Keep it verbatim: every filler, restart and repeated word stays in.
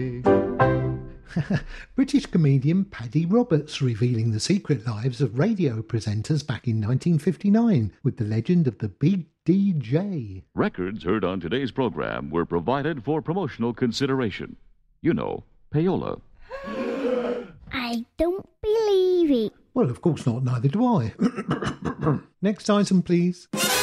British comedian Paddy Roberts revealing the secret lives of radio presenters back in nineteen fifty-nine with the legend of the Big D J. Records heard on today's program were provided for promotional consideration. You know, payola. I don't believe it. Well, of course not, neither do I. Next item, please.